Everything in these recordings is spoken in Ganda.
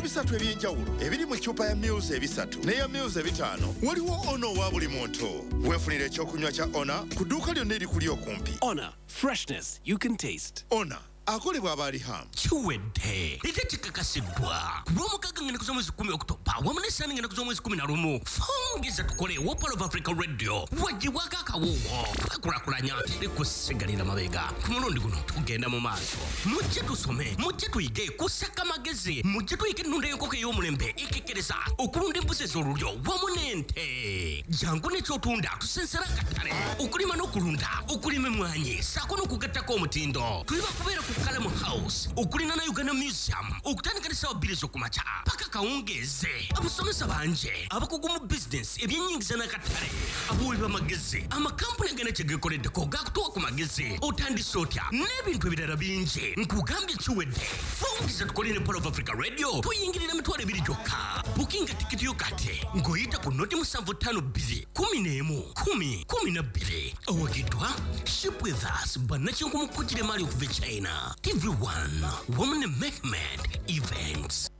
ebisatu ebyenjawulo ebiri mu ccupa ya Mils ebisatu n'eya Mils ebitaano waliwo ono wa buli muntu. Weefunira ekyokunywa kya Ona ku dduuka lyonna erikuli okumpi. Ona, freshness you can taste. Ona akolebwa Abaliham. Kiwedde ate kikakasiddwa ku lw'omukaaga ngenda kuza mwezi 10 Oktoba wamu n'essaani ngenda kuza mwezi 11. Fongeza tukole Wopal of Africa Radio wagibwako akawuuwo kakulakulanya likusigalira mabega ku mulundi guno tugenda mu maaso. Mujje tusome, mujje tuyige kusaka magezi, mujje tuyige ennunda y'enkoko ey'omulembe ekekereza okulunda embuzi ez'olulyo wamu n'ente. Jangu n'ekyotunda tusensera akatale okulima n'okulunda okulima emmwanyi ssaako n'okugattako omutindo. Tuli bakubeera ku Kalamu House okulina na Uganda Museum okutandika n'essaawa 2 ez'okumakya paka kawungeeze. Abasomesa banje abakugu mu bizinesi ebyennyingiza n'akatale abawi b'amagezi amakampuni agenda kye geekoleddeko gaakutuwa ku magezi otandise otya n'ebintu ebirala bingi nkugambye kiwedde. Fongeza tukole ne Pole of Africa Radio tuyingirira emitwalo 2 gyokka. Bukinga tikiti yo kati ng'oyita ku noti 752 11 10 12. Owagiddwa Ship with Us bannakyenku mu kujjira emali okuva e China. TV1 Women Mehmet Events.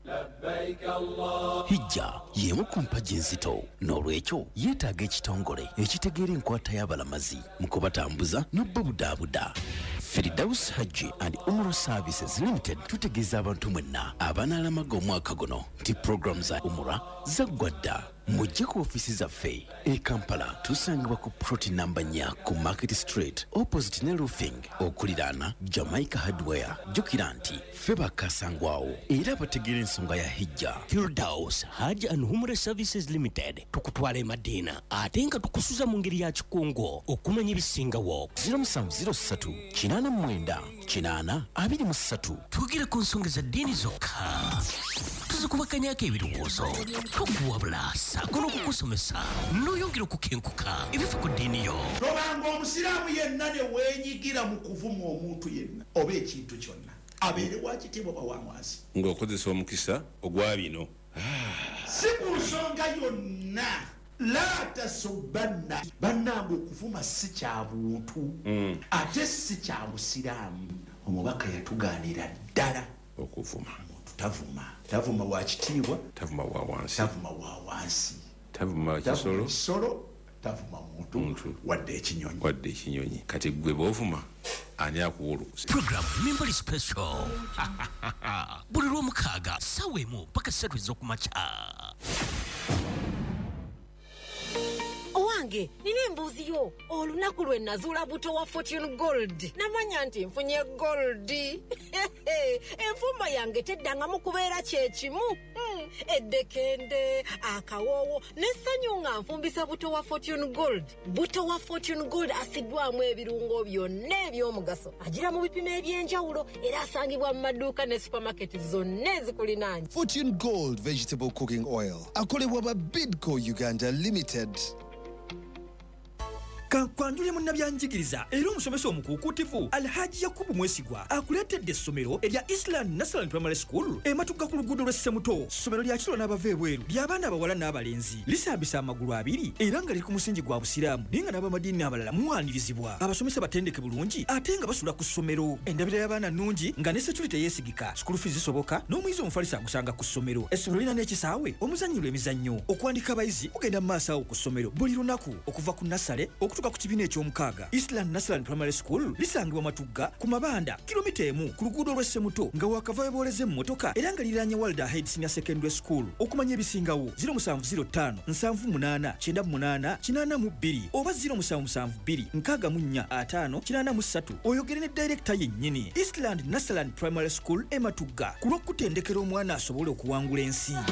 Hijja y'emu ku mpagi enzito n'olwekyo yeetaaga ekitongole ekitegeera enkwata y'abalamazi mu kubatambuza n'obbabudaabuda. Firdaus Hajji and Umrah Services Limited tutegeeza abantu mwenna abanaalamaga omwaka guno nti program za Umrah zaggwa dda. Mujje ku ofisi zaffe e Kampala tusangibwa ku ploti namba 4 ku Market Street opposite ne roofing okuliraana Jamaica Hardware. Jjukira nti ffe bakasangwawo era bategeera ensonga ya hijja. Firdaus Hajji and Umrah Services Limited tukutwala e Madina ate nga tukusuza mu ngeri ya kikungo okumanya ebisingawo. 0703 89 8 23. Tugire ku nsonga za ddiini zokka. Tuzikubakanyako ebirowoozo tukuwabula saako n'okukusomesa n'oyongera okukenkuka ebifa ku ddiini yo. Tobanga omusiraamu yenna ne weenyigira mu kuvuma omuntu yenna oba ekintu kyonna abeere wa kitiibwa oba wa mwansi ng'okozesa omukisa ogwa bino. Si ku nsonga yonna la tasubbanna bannange okuvuma si kya buntu ate si kya busiraamu. Omubaka yatugaanira ddala okuvuma. Tavuma wa kitiibwa, tavuma wa wansi, tavuma wa kisolo, tavuma muntu wadde ekinyonyi. Kati gwe bw'ovuma ani akuwulukusa. Program Mimbali Special buli lw'omukaaga ssaawa 1 paka 3 ez'okumakya. Owange nina embuuzi yo olunaku lwe nazuula buto wa Fortune Gold namanya nti nfunye gold. Enfumba yange teddangamu kubeera kyekimu. Eddekende akawoowo n'essanyu nga nfumbisa buto wa Fortune Gold. Buto wa Fortune Gold asiddwamu ebirungo byonna eby'omugaso agira mu bipimo eby'enjawulo era asangibwa mu maduuka ne supermarket zonna ezikulinaanye. Fortune Gold Vegetable Cooking Oil akolebwa ba Bidco Uganda Limited. Kankwanjule munnabyanjigiriza era omusomesa omukuukutivu Alhaji Yakubu Mwesigwa akuleetedde essomero erya Island National Primary School ematuka ku luguudo lwa Ssemuto. Ssomero lya kiro n'abava ebweru ly'abaana abawala n'abalenzi lisaabisa amagulu 2 era nga liri ku musingi gwa busiraamu naye nga n'abamadiini abalala muwaanirizibwa. Abasomesa batendeke bulungi ate nga basula ku ssomero. Endabira y'abaana nnungi nga ne security teyeesigika. School fees zisoboka n'omuyizi omufalisa agusanga ku ssomero. Essomero lirina n'ekisaawe omuzannyirwa emizannyo. Okuwandika abayizi kugenda mu maaso awo ku ssomero buli lunaku okuva ku nasale okutuuka ku kibiina eky'omukaaga. Island National Primary School lisangibwa Matugga ku Mabanda kilomita 1 ku luguudo lwa Ssemuto nga wakava booleze mu motoka era nga liranye Walda Head Senior Secondary School. Okumanya ebisingawo 0705 78 98 82 oba 0772 64 583 oyogere ne director yennyini. Island National Primary School Matugga ku lw'okutendekera omwana asobole okuwangula ensi.